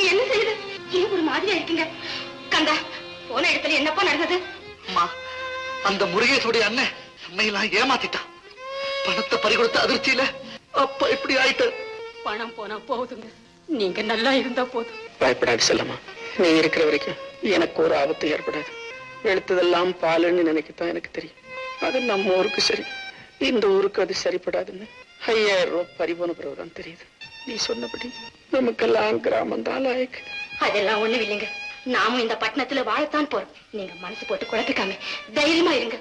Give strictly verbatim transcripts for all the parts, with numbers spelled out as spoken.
உங்களுக்கு என்ன செய்யுது? ஏன் ஒரு மாதிரியா இருக்கீங்க? கந்தா, போன இடத்துல என்னப்பா நடந்தது? அம்மா, அந்த முருகேசுடைய அண்ணன் நம்மையெல்லாம் ஏமாத்திட்டான். பணத்தை பறிகொடுத்த அதிர்ச்சியில அப்ப இப்படி ஆயிட்டு. பணம் போனா போகுதுங்க, நீங்க நல்லா இருந்தா போதும். பயப்படாது செல்லம்மா, நீ இருக்கிற வரைக்கும் எனக்கு ஒரு ஆபத்து ஏற்படாது. எடுத்ததெல்லாம் பாலுன்னு நினைக்கத்தான் எனக்கு தெரியும். அது நம்ம ஊருக்கு சரி, இந்த ஊருக்கு அது சரிப்படாதுன்னு ஐயாயிரம் ரூபாய் பறிபோன பிறகுதான் தெரியுது. நீ சொன்னபடி நமக்கெல்லாம் கிராமம் தான் லாயக்கு. அதெல்லாம் ஒண்ணு இல்லைங்க, நாமும் இந்த பட்டணத்துல வாழத்தான் போறோம். நீங்க மனசு போட்டு குழப்பிக்காம தைரியமா இருங்க.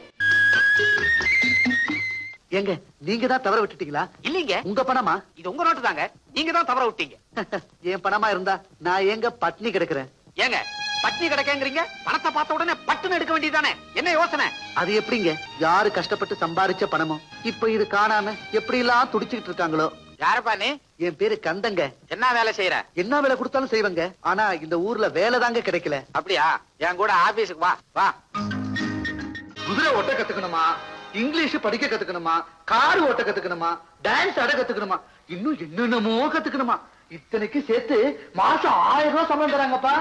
எங்க நீங்க தான் தவற விட்டுட்டீங்களா? இல்லீங்க, உங்க பணமா? இது உங்க நோட்டு தாங்க, நீங்க தான் தவற விட்டீங்க. என் பணமா இருந்தா நான் எங்க பட்னி கிடக்குறேன்? ஏங்க பட்னி கிடக்கேங்கிறீங்க? பணத்தை பார்த்த உடனே பட்டுன்னு எடுக்க வேண்டியதானே, என்ன யோசனை? அது எப்படிங்க? யாரு கஷ்டப்பட்டு சம்பாதிச்ச பணமோ இப்ப இது காணாம எப்படி எல்லாம் துடிச்சுக்கிட்டு இருக்காங்களோ. யாரப்பா நீ? என் பேரு கந்தங்க. என்ன வேலை செய்யற? என்ன வேலை கொடுத்தாலும் செய்வங்க. ஆனா இந்த ஊர்ல வேலை தாங்க கிடைக்கல. அப்படியா? என் கூட ஆபீஸுக்கு வா. வா. குதிரை ஓட்ட கத்துக்கணுமா, இங்கிலீஷ் படிக்க கத்துக்கணுமா, கார் ஓட்ட கத்துக்கணுமா, டான்ஸ் ஆட கத்துக்கணுமா, இன்னும் என்னென்னமோ கத்துக்கணுமா. இத்தனைக்கு சேர்த்து மாசம் ஆயிரம் ரூபாய் சம்பளம் தராங்கப்பா.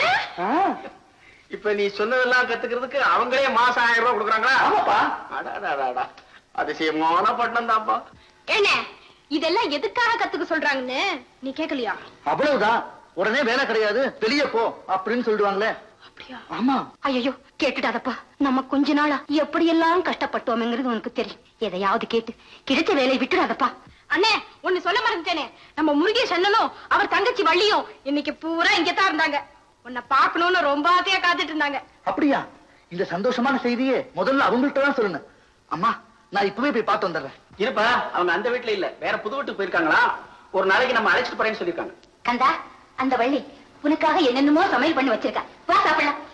இப்ப நீ சொன்னதெல்லாம் கத்துக்கிறதுக்கு அவங்களே மாசம் ஆயிரம் ரூபாய் கொடுக்குறாங்களா? ஆமாப்பா. அடாடாடா, அதிசயமான பட்டணம் தான்ப்பா. என்ன இதெல்லாம் எதுக்காக கத்துக்க சொல்றாங்கன்னு நீ கேட்கலையா? அவ்வளவுதான். உடனே வேலை கிடையாது, வெளியே போ அப்படின்னு சொல்லிடுவாங்களே. ஆமா. ஐயோ கேட்டுடாதப்பா, நம்ம கொஞ்ச நாளா எப்படி எல்லாம் கஷ்டப்பட்டோம்ங்கிறது உனக்கு தெரியும். எதையாவது கேட்டு கிடைச்ச வேலையை விட்டுடாதப்பா. அண்ணே, ஒண்ணு சொல்ல மறந்துட்டேனே, நம்ம முருகேஷ் அண்ணனும் அவர் தங்கச்சி வள்ளியும் இன்னைக்கு பூரா இங்கதான் இருந்தாங்க. உன்னை பாக்கணும்னு ரொம்ப ஆசையா காத்துட்டு இருந்தாங்க. அப்படியா? இந்த சந்தோஷமான செய்தியே முதல்ல அவங்கள்ட்ட தான் சொல்லணும். அம்மா, நான் இப்பவே போய் பார்த்து வந்துடுறேன். இருப்பா, அவங்க அந்த வீட்டுல இல்ல, வேற புது வீட்டுக்கு போயிருக்காங்களா. ஒரு நாளைக்கு நம்ம அழைச்சிட்டு போறேன்னு சொல்லிருக்காங்க. கந்தா, அந்த வள்ளி உனக்காக என்னென்னமோ சமையல் பண்ணி வச்சிருக்கா, வா சாப்பிடலாம்.